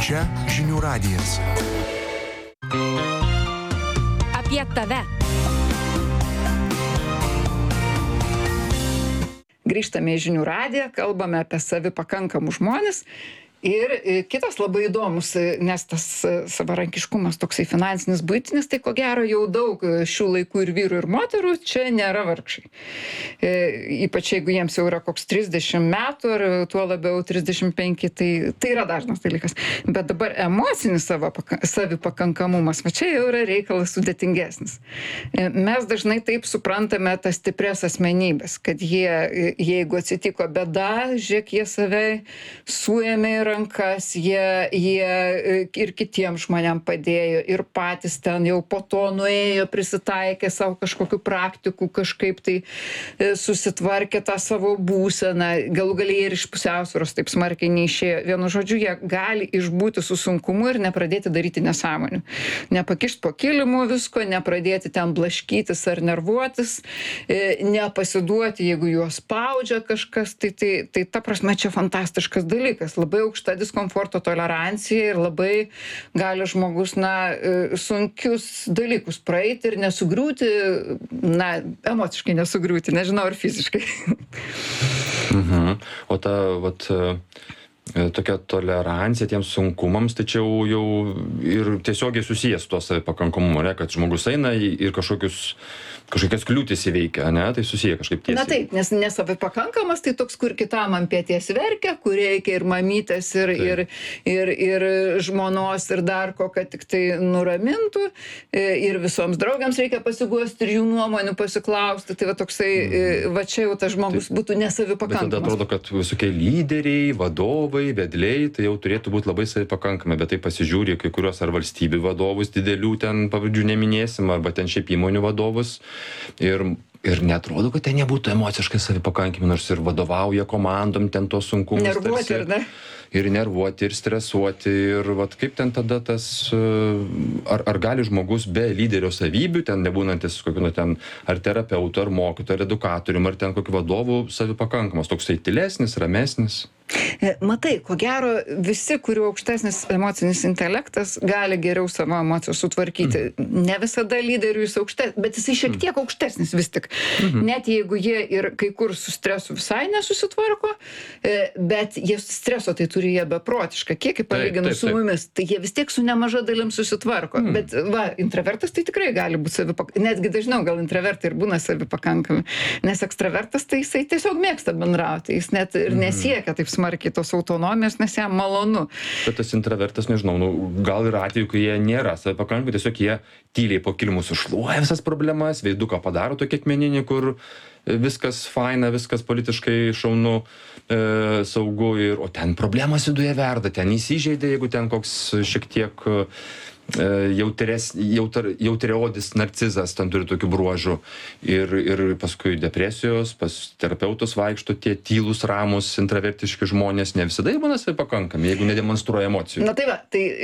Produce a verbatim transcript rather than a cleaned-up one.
Čia žinių radijas. Apie tave. Grįžtame į žinių radiją, kalbame apie savipakankamus žmones. Ir kitas labai įdomus, nes tas savarankiškumas toksai finansinis, buitinis, tai ko gero jau daug šių laikų ir vyrų ir moterų čia nėra vargšai. E, ypač jeigu jiems jau yra koks trisdešimt metų ar tuo labiau trisdešimt penki, tai, tai yra dažnas dalykas. Bet dabar emocinis savipakankamumas, va čia jau yra reikalas sudėtingesnis. E, mes dažnai taip suprantame tas stiprias asmenybės, kad jie, jeigu atsitiko bėda, žiūrėk, jie save suėmė ir rankas, jie, jie ir kitiems žmonėms padėjo, ir patys ten jau po to nuėjo, prisitaikė savo kažkokių praktikų, kažkaip tai susitvarkė tą savo būseną, galų galiai ir iš pusiausvyros taip smarkiai neišėjo. Vienu žodžiu, jie gali išbūti su sunkumu ir nepradėti daryti nesąmonių. Nepakišti po kilimu visko, nepradėti ten blaškytis ar nervuotis, nepasiduoti, jeigu juos spaudžia kažkas, tai, tai, tai ta prasme čia fantastiškas dalykas. Labai aukšta ta diskomforto tolerancija ir labai gali žmogus, na, sunkius dalykus praeiti ir nesugriūti, na, emociškai nesugriūti, nežinau, ar fiziškai. Mhm. O ta, vat, tokia tolerancija tiems sunkumams, tai čia jau, jau ir tiesiogiai susijęs su to savipakankamumu, ne, kad žmogus eina ir kažkokius kažkokias kliūtis įveikia, ne, tai susiję kažkaip tiesiai. Na taip, nes nesavipakankamas, tai toks, kur kitam ant pėties verkia, kur reikia ir mamytės, ir, ir, ir, ir žmonos, ir dar ko, kad tik tai nuramintų, ir visoms draugiams reikia pasiguosti ir jų nuomonių pasiklausti, tai va toksai, mm. va čia jau tas žmogus taip būtų nesavipakankamas. Bet tada atrodo, kad visokie lyderiai, vadovai, vedliai, tai jau turėtų būti labai savipakankami, bet tai pasižiūrė kai kurios ar valstybių vadovus didelių, ten pavardžių neminėsim, arba ten šiaip įmonių vadovus. Ir, ir netrodo, kad ten nebūtų emociškai savipakankami, nors ir vadovauja komandom ten tos sunkumus. Nervuoti, ar ne? Ir nervuoti, ir stresuoti, ir vat kaip ten tada tas, ar, ar gali žmogus be lyderio savybių, ten nebūnantis kokiu, nu, ten, ar terapeutų, ar mokytojų, ar edukatorium, ar ten kokiu vadovų savipakankamas, toksai tylesnis, ramesnis. Matai, ko gero, visi, kurių aukštesnis emocinis intelektas, gali geriau savo emocijas sutvarkyti. Mhm. Ne visada lyderiui jis aukštesnis, bet jisai šiek tiek aukštesnis vis tik. Mhm. Net jeigu jie ir kai kur su stresu visai nesusitvarko, bet jie streso tai turi jie beprotišką kiekį palyginus su mumis, tai jie vis tiek su nemaža dalim susitvarko. Mhm. Bet va, intravertas tai tikrai gali būti savipakankamas. Netgi dažniau gal intravertai ir būna savipakankami. Nes ekstravertas tai jisai tiesiog mėgsta bendrauti. Jis net ir nesiekia taip smarkiai tos autonomijos, nes jam malonu. Bet tas intravertas, nežinau, nu, gal yra atveju, kai jie nėra savipakankami, tiesiog jie tyliai po kilimu sušluoja visas problemas, veiduką padaro tokį akmeninį, kur viskas faina, viskas politiškai šaunu, e, saugu, ir, o ten problemas viduje verda, ten įsižeidė, jeigu ten koks šiek tiek jautres, jautar, jautriaodis narcizas, ten turi tokių bruožų. Ir, ir paskui depresijos, pas terapeutus vaikšto tie tylūs, ramus, intravertiški žmonės, ne visada jie būna savipakankami, jeigu nedemonstruoja emocijų. Na tai va, tai